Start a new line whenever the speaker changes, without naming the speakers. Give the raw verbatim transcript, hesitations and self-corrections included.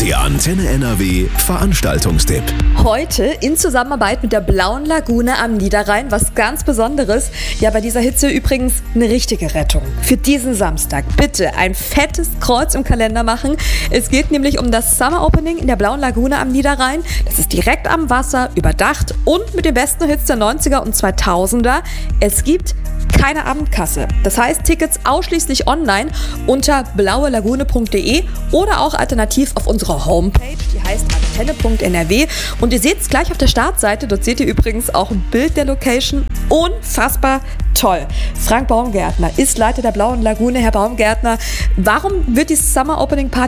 Der Antenne N R W Veranstaltungstipp.
Heute in Zusammenarbeit mit der Blauen Lagune am Niederrhein was ganz Besonderes. Ja, bei dieser Hitze übrigens eine richtige Rettung. Für diesen Samstag bitte ein fettes Kreuz im Kalender machen. Es geht nämlich um das Summer Opening in der Blauen Lagune am Niederrhein. Das ist direkt am Wasser, überdacht und mit den besten Hits der neunziger und zweitausender. Es gibt keine Abendkasse. Das heißt, Tickets ausschließlich online unter blaue lagune punkt de oder auch alternativ auf unserer Homepage, die heißt antenne punkt n r w. Und ihr seht es gleich auf der Startseite, dort seht ihr übrigens auch ein Bild der Location. Unfassbar toll. Frank Baumgärtner ist Leiter der Blauen Lagune. Herr Baumgärtner, warum wird die Summer Opening Party